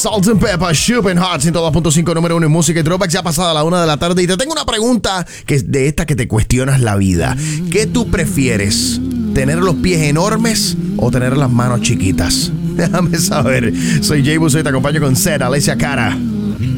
Salt and Pepper, Shopping Heart, 102.5, número 1 en música y throwbacks. Ya pasada la 1 de la tarde y te tengo una pregunta que es de esta que te cuestionas la vida. ¿Qué tú prefieres? ¿Tener los pies enormes o tener las manos chiquitas? Déjame saber. Soy Jay Buso y te acompaño con Zed, Alessia Cara.